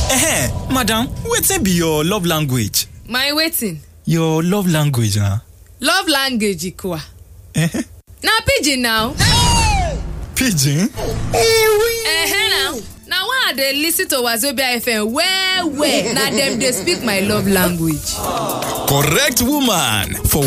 Madam, wetin be your love language? My waiting. Your love language, huh? Love language ikwa. Na pidgin now. Pidgin? Now why they listen to Wazobia FM where na them they speak my love language. Correct woman. For